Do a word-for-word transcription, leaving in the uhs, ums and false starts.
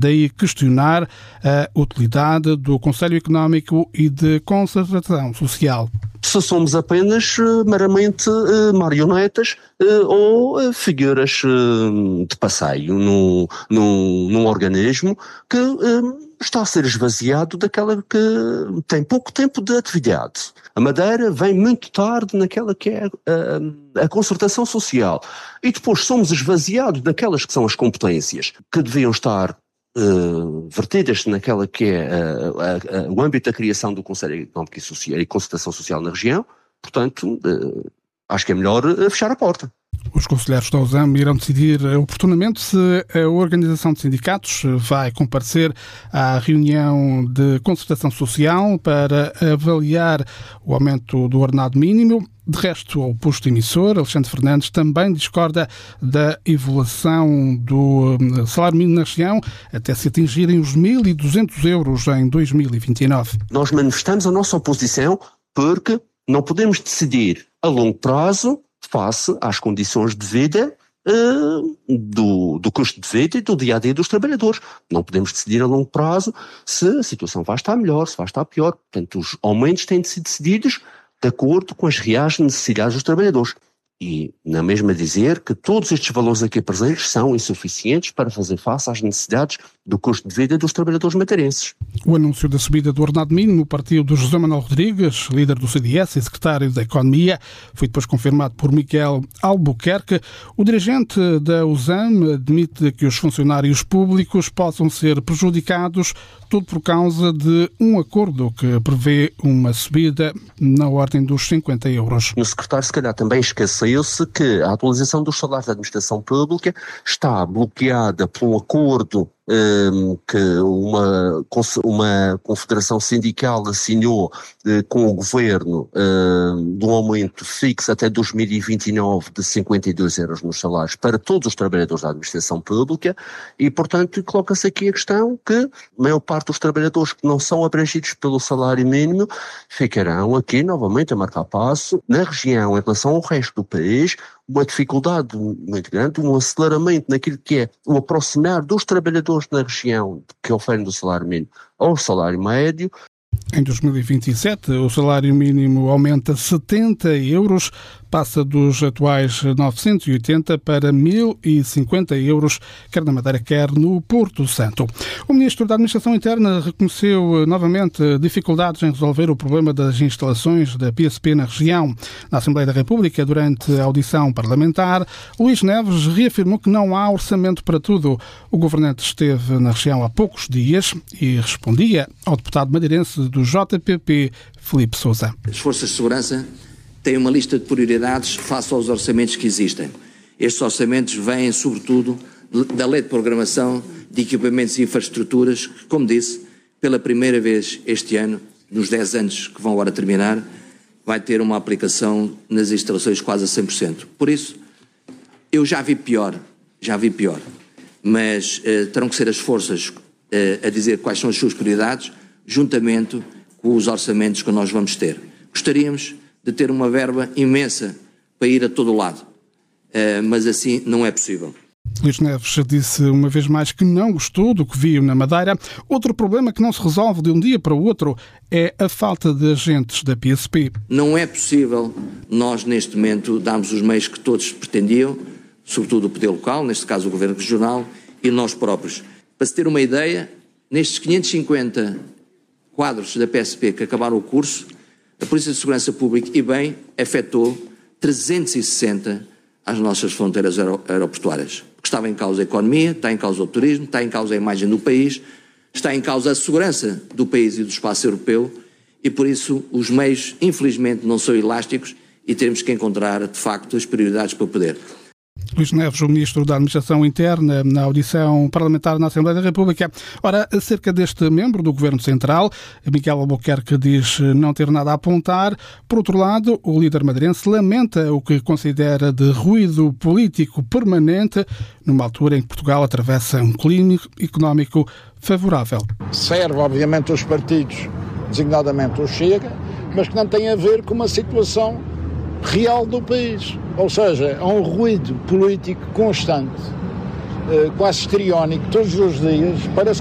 Daí questionar a utilidade do Conselho Económico e de Concertação Social. Se somos apenas uh, meramente uh, marionetas uh, ou uh, figuras uh, de passeio num, num, num organismo que uh, está a ser esvaziado daquela que tem pouco tempo de atividade. A Madeira vem muito tarde naquela que é a, a concertação social e depois somos esvaziados daquelas que são as competências que deviam estar Uh, vertidas naquela que é uh, uh, uh, o âmbito da criação do Conselho Económico e, Social, e Concertação Social na região. Portanto, uh, acho que é melhor uh, fechar a porta. Os conselheiros da U S A M irão decidir oportunamente se a Organização de Sindicatos vai comparecer à reunião de concertação social para avaliar o aumento do ordenado mínimo. De resto, o posto emissor, Alexandre Fernandes, também discorda da evolução do salário mínimo na região até se atingirem os mil e duzentos euros em dois mil e vinte e nove. Nós manifestamos a nossa oposição porque não podemos decidir a longo prazo face às condições de vida uh, do, do custo de vida e do dia-a-dia dos trabalhadores. Não podemos decidir a longo prazo se a situação vai estar melhor, se vai estar pior. Portanto, os aumentos têm de ser decididos de acordo com as reais necessidades dos trabalhadores. E, na mesma dizer que todos estes valores aqui presentes são insuficientes para fazer face às necessidades do custo de vida dos trabalhadores madeirenses. O anúncio da subida do ordenado mínimo partiu do José Manuel Rodrigues, líder do C D S e secretário da Economia. Foi depois confirmado por Miguel Albuquerque. O dirigente da U S A M admite que os funcionários públicos possam ser prejudicados, tudo por causa de um acordo que prevê uma subida na ordem dos cinquenta euros. O secretário, se calhar, também esqueceu-se que a atualização dos salários da administração pública está bloqueada por um acordo um, que uma, uma confederação sindical assinou uh, com o governo uh, de um aumento fixo até dois mil e vinte e nove de cinquenta e dois euros nos salários para todos os trabalhadores da administração pública e, portanto, coloca-se aqui a questão que a maior parte dos trabalhadores que não são abrangidos pelo salário mínimo ficarão aqui novamente a marcar passo na região em relação ao resto do país, uma dificuldade muito grande, um aceleramento naquilo que é o aproximar dos trabalhadores na região que oferem do salário mínimo ao salário médio. Em dois mil e vinte e sete, o salário mínimo aumenta setenta euros, passa dos atuais novecentos e oitenta para mil e cinquenta euros, quer na Madeira, quer no Porto Santo. O Ministro da Administração Interna reconheceu novamente dificuldades em resolver o problema das instalações da P S P na região. Na Assembleia da República, durante a audição parlamentar, Luís Neves reafirmou que não há orçamento para tudo. O governante esteve na região há poucos dias e respondia ao deputado madeirense do J P P, Filipe Sousa. As forças de segurança têm uma lista de prioridades face aos orçamentos que existem. Estes orçamentos vêm, sobretudo, da Lei de Programação de Equipamentos e Infraestruturas, que, como disse, pela primeira vez este ano, nos dez anos que vão agora terminar, vai ter uma aplicação nas instalações quase a cem por cento. Por isso, eu já vi pior, já vi pior, mas eh, terão que ser as forças eh, a dizer quais são as suas prioridades, juntamente com os orçamentos que nós vamos ter. Gostaríamos de ter uma verba imensa para ir a todo o lado, uh, mas assim não é possível. Luís Neves disse uma vez mais que não gostou do que viu na Madeira. Outro problema que não se resolve de um dia para o outro é a falta de agentes da P S P. Não é possível nós, neste momento, darmos os meios que todos pretendiam, sobretudo o poder local, neste caso o Governo Regional, e nós próprios. Para se ter uma ideia, nestes quinhentos e cinquenta quadros da P S P que acabaram o curso, a Polícia de Segurança Pública, e bem, afetou trezentos e sessenta às nossas fronteiras aeroportuárias. Porque estava em causa a economia, está em causa o turismo, está em causa a imagem do país, está em causa a segurança do país e do espaço europeu, e por isso os meios, infelizmente, não são elásticos e temos que encontrar, de facto, as prioridades para o poder. Luís Neves, o Ministro da Administração Interna, na audição parlamentar na Assembleia da República. Ora, acerca deste membro do Governo Central, Miguel Albuquerque diz não ter nada a apontar. Por outro lado, o líder madeirense lamenta o que considera de ruído político permanente numa altura em que Portugal atravessa um clima económico favorável. Serve, obviamente, aos partidos, designadamente o Chega, mas que não tem a ver com uma situação real do país. Ou seja, há um ruído político constante quase histriónico todos os dias para